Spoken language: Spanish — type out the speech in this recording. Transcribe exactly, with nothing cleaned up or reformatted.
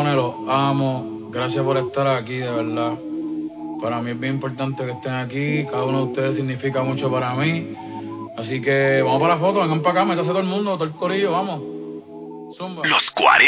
cojones, los amo. Gracias por estar aquí, de verdad. Para mí es bien importante que estén aquí. Cada uno de ustedes significa mucho para mí. Así que vamos para la foto, vengan para acá, métase todo el mundo, todo el corillo, vamos. Zumba. Los cuarenta.